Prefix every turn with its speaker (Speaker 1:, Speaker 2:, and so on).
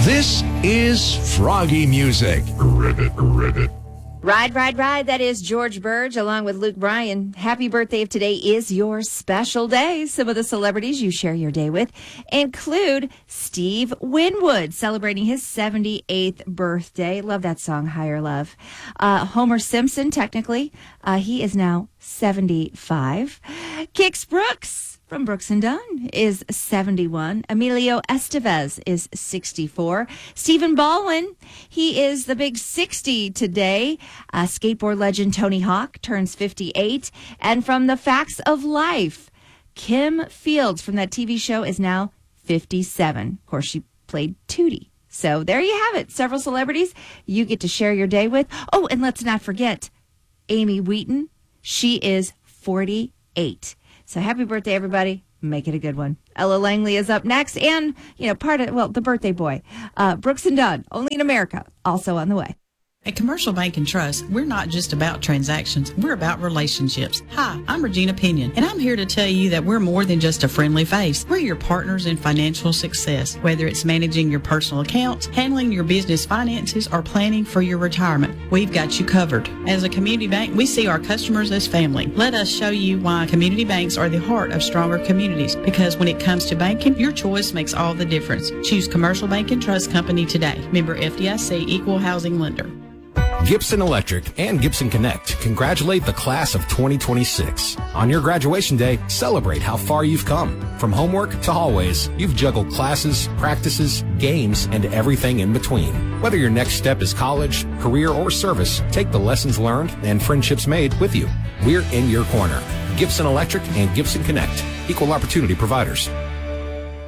Speaker 1: This is Froggy Music. Ribbit.
Speaker 2: Ride, ride, ride. That is George Burge along with Luke Bryan. Happy birthday if today is your special day. Some of the celebrities you share your day with include Steve Winwood celebrating his 78th birthday. Love that song, Higher Love. Homer Simpson, technically, he is now 75. Kix Brooks from Brooks and Dunn is 71. Emilio Estevez is 64. Stephen Baldwin, he is the big 60 today. Skateboard legend Tony Hawk turns 58. And from the Facts of Life, Kim Fields from that TV show is now 57. Of course, she played Tootie. So there you have it. Several celebrities you get to share your day with. Oh, and let's not forget Amy Wheaton. She is 48. So happy birthday, everybody. Make it a good one. Ella Langley is up next. And, the birthday boy. Brooks and Dunn, only in America, also on the way.
Speaker 3: At Commercial Bank and Trust, we're not just about transactions, we're about relationships. Hi, I'm Regina Pinion, and I'm here to tell you that we're more than just a friendly face. We're your partners in financial success, whether it's managing your personal accounts, handling your business finances, or planning for your retirement. We've got you covered. As a community bank, we see our customers as family. Let us show you why community banks are the heart of stronger communities, because when it comes to banking, your choice makes all the difference. Choose Commercial Bank and Trust Company today. Member FDIC, Equal Housing Lender.
Speaker 1: Gibson Electric and Gibson Connect congratulate the class of 2026. On your graduation day, celebrate how far you've come. From homework to hallways, you've juggled classes, practices, games, and everything in between. Whether your next step is college, career, or service, take the lessons learned and friendships made with you. We're in your corner. Gibson Electric and Gibson Connect, equal opportunity providers.